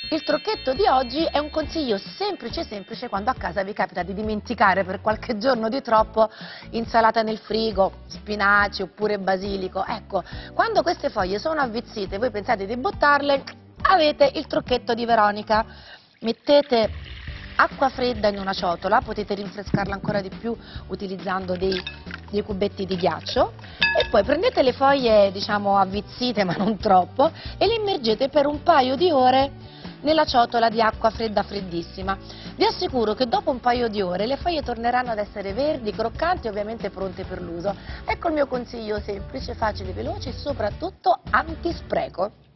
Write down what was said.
Il trucchetto di oggi è un consiglio semplice semplice quando a casa vi capita di dimenticare per qualche giorno di troppo insalata nel frigo, spinaci oppure basilico. Ecco, quando queste foglie sono avvizzite e voi pensate di buttarle, avete il trucchetto di Veronica. Mettete acqua fredda in una ciotola, potete rinfrescarla ancora di più utilizzando dei cubetti di ghiaccio e poi prendete le foglie, diciamo, avvizzite ma non troppo e le immergete per un paio di ore nella ciotola di acqua fredda freddissima. Vi assicuro che dopo un paio di ore le foglie torneranno ad essere verdi, croccanti e ovviamente pronte per l'uso. Ecco il mio consiglio semplice, facile, veloce e soprattutto antispreco.